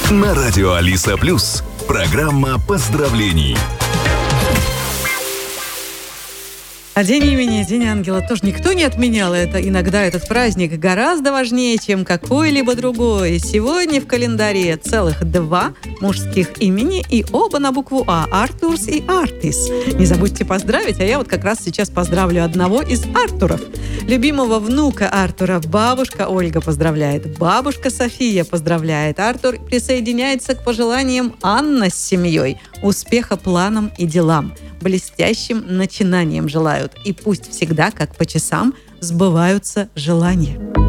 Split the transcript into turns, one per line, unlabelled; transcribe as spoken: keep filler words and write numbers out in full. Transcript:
На радио Алиса Плюс. Программа поздравлений.
А день имени, день ангела тоже никто не отменял. Это иногда этот праздник гораздо важнее, чем какой-либо другой. Сегодня в календаре целых два мужских имени, и оба на букву А. Артурс и Артис. Не забудьте поздравить, а я вот как раз сейчас поздравлю одного из Артуров. Любимого внука Артура бабушка Ольга поздравляет. Бабушка София поздравляет. Артур присоединяется к пожеланиям Анна с семьей. Успеха планам и делам. Блестящим начинанием желают. И пусть всегда, как по часам, сбываются желания.